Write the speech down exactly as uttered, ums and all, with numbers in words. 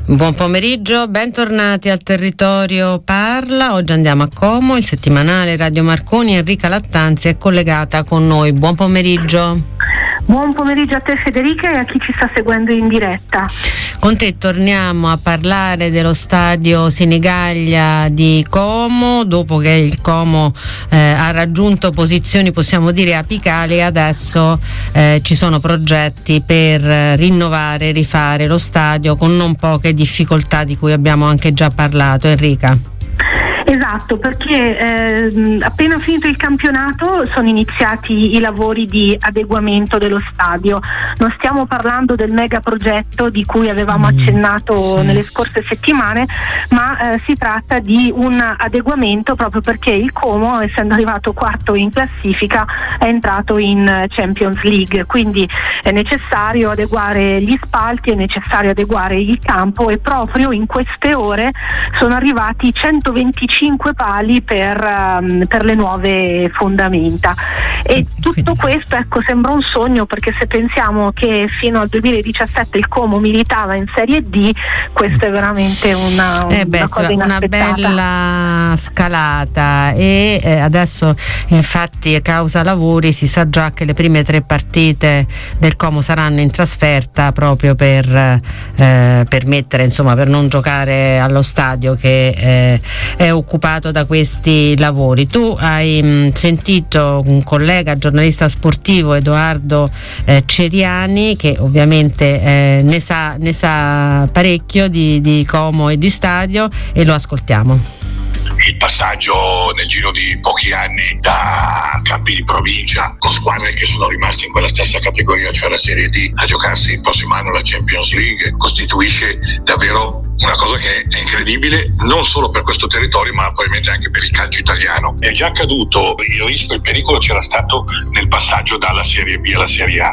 Buon pomeriggio, bentornati al Territorio Parla. Oggi andiamo a Como, il settimanale Radio Marconi. Enrica Lattanzi è collegata con noi. Buon pomeriggio. Buon pomeriggio a te Federica e a chi ci sta seguendo in diretta. Con te torniamo a parlare dello stadio Sinigaglia di Como, dopo che il Como eh, ha raggiunto posizioni, possiamo dire, apicali, e adesso eh, ci sono progetti per eh, rinnovare e rifare lo stadio con non poche difficoltà di cui abbiamo anche già parlato. Enrica. Esatto, perché eh, appena finito il campionato sono iniziati i lavori di adeguamento dello stadio. Non stiamo parlando del mega progetto di cui avevamo accennato sì. nelle scorse settimane, ma eh, si tratta di un adeguamento proprio perché il Como, essendo arrivato quarto in classifica, è entrato in Champions League, quindi è necessario adeguare gli spalti, è necessario adeguare il campo, e proprio in queste ore sono arrivati centoventicinque pali per, um, per le nuove fondamenta, e tutto questo, ecco, sembra un sogno, perché se pensiamo che fino al duemiladiciassette il Como militava in Serie D, questa è veramente una, una eh beh, cosa una inaspettata. bella scalata, e eh, adesso infatti a causa lavori si sa già che le prime tre partite del Como saranno in trasferta, proprio per eh, permettere, insomma, per non giocare allo stadio che eh, è occupato da questi lavori. Tu hai mh, sentito un collega giornalista sportivo, Edoardo eh, Ceriani, che ovviamente eh, ne sa ne sa parecchio di, di Como e di stadio, e lo ascoltiamo. Il passaggio nel giro di pochi anni da campi di provincia con squadre che sono rimaste in quella stessa categoria, cioè la Serie D, a giocarsi il prossimo anno la Champions League, costituisce davvero una cosa che è incredibile, non solo per questo territorio ma probabilmente anche per il calcio italiano. È già accaduto, il rischio e il pericolo c'era stato nel passaggio dalla Serie B alla Serie A.